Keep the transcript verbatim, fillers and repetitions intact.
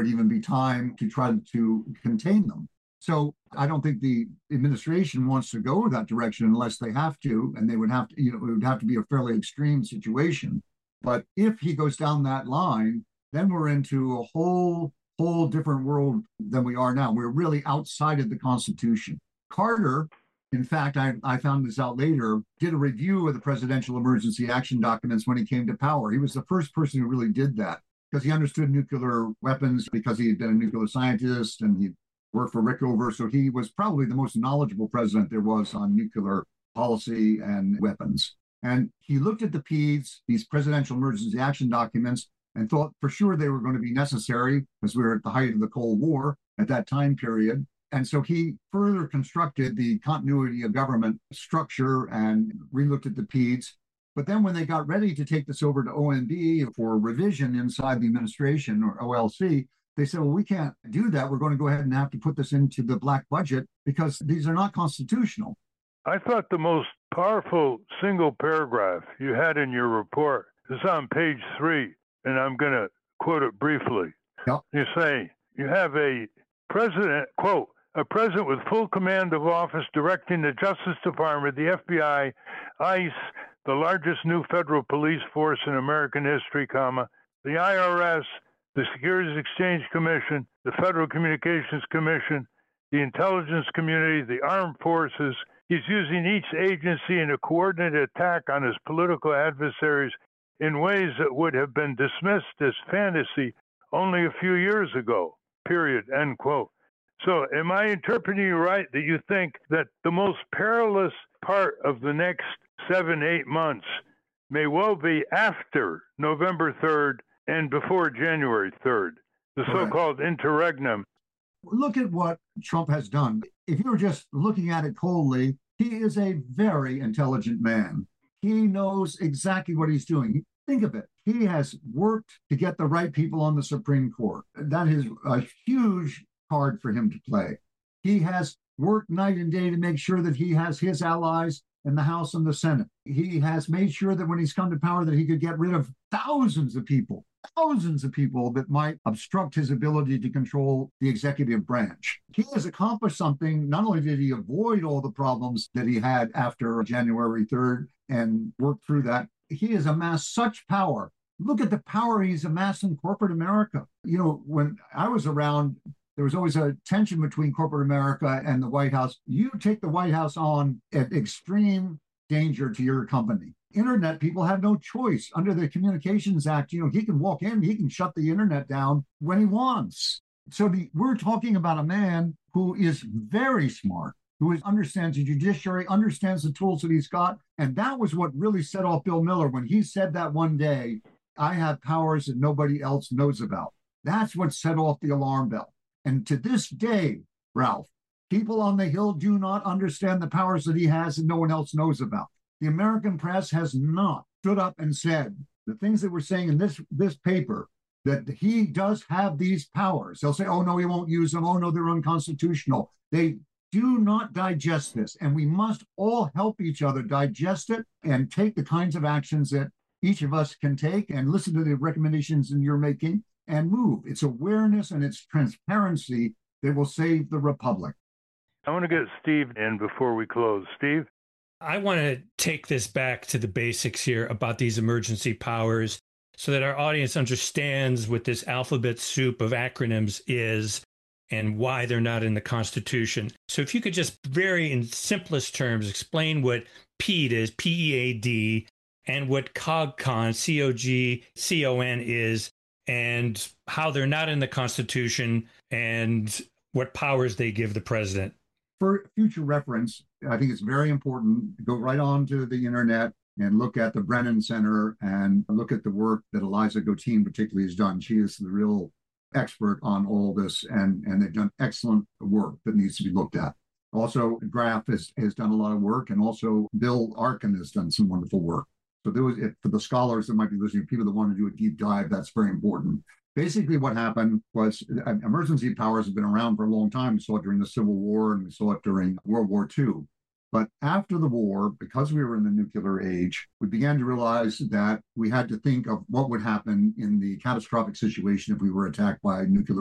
would even be time to try to contain them. So I don't think the administration wants to go that direction unless they have to, and they would have to, you know, it would have to be a fairly extreme situation. But if he goes down that line, then we're into a whole, whole different world than we are now. We're really outside of the Constitution. Carter, in fact, I, I found this out later, did a review of the presidential emergency action documents when he came to power. He was the first person who really did that because he understood nuclear weapons, because he had been a nuclear scientist and he worked for Rickover. So he was probably the most knowledgeable president there was on nuclear policy and weapons. And he looked at the P E Ds, these presidential emergency action documents, and thought for sure they were going to be necessary because we were at the height of the Cold War at that time period. And so he further constructed the continuity of government structure and relooked at the P E Ds. But then when they got ready to take this over to O M B for revision inside the administration, or O L C, they said, well, we can't do that. We're going to go ahead and have to put this into the black budget because these are not constitutional. I thought the most powerful single paragraph you had in your report is on page three, and I'm going to quote it briefly. Yep. You say, you have a president, quote, a president with full command of office directing the Justice Department, the F B I, ICE, the largest new federal police force in American history, comma, the I R S, the Securities Exchange Commission, the Federal Communications Commission, the intelligence community, the armed forces. He's using each agency in a coordinated attack on his political adversaries in ways that would have been dismissed as fantasy only a few years ago, period, end quote. So am I interpreting you right that you think that the most perilous part of the next seven, eight months may well be after November third and before January third, the Correct. So-called interregnum? Look at what Trump has done. If you're just looking at it coldly, he is a very intelligent man. He knows exactly what he's doing. Think of it. He has worked to get the right people on the Supreme Court. That is a huge card for him to play. He has worked night and day to make sure that he has his allies in the House and the Senate. He has made sure that when he's come to power that he could get rid of thousands of people, thousands of people that might obstruct his ability to control the executive branch. He has accomplished something. Not only did he avoid all the problems that he had after January third and work through that, he has amassed such power. Look at the power he's amassed in corporate America. You know, when I was around, there was always a tension between corporate America and the White House. You take the White House on at extreme danger to your company. Internet people have no choice. Under the Communications Act, you know, he can walk in, he can shut the internet down when he wants. So the, we're talking about a man who is very smart, who is, understands the judiciary, understands the tools that he's got. And that was what really set off Bill Miller when he said that one day, I have powers that nobody else knows about. That's what set off the alarm bell. And to this day, Ralph, people on the Hill do not understand the powers that he has and no one else knows about. The American press has not stood up and said the things that we're saying in this, this paper, that he does have these powers. They'll say, oh, no, he won't use them. Oh, no, they're unconstitutional. They do not digest this. And we must all help each other digest it and take the kinds of actions that each of us can take and listen to the recommendations that you're making and move. It's awareness and it's transparency that will save the republic. I want to get Steve in before we close. Steve? I want to take this back to the basics here about these emergency powers so that our audience understands what this alphabet soup of acronyms is and why they're not in the Constitution. So if you could just very in simplest terms explain what P E A D is, P E A D, and what COGCON, C O G C O N is, and how they're not in the Constitution and what powers they give the president. For future reference, I think it's very important to go right on to the internet and look at the Brennan Center and look at the work that Eliza Gotine particularly has done. She is the real expert on all this, and, and they've done excellent work that needs to be looked at. Also, Graf has, has done a lot of work, and also Bill Arkin has done some wonderful work. So there was, for the scholars that might be listening, people that want to do a deep dive, that's very important. Basically, what happened was uh, emergency powers have been around for a long time. We saw it during the Civil War and we saw it during World War Two. But after the war, because we were in the nuclear age, we began to realize that we had to think of what would happen in the catastrophic situation if we were attacked by nuclear